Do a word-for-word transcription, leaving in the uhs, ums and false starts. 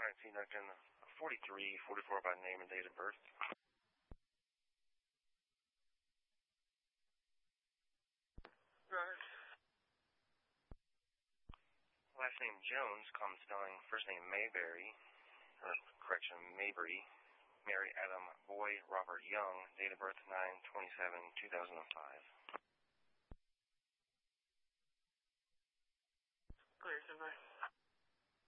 Alright, see, Duncan, forty-three, forty-four by name and date of birth. Right. Last name Jones, common spelling, first name Mayberry, or correction, Mabry, Mary Adam Boy Robert Young, date of birth nine twenty-seven two thousand five. Clear, Simba.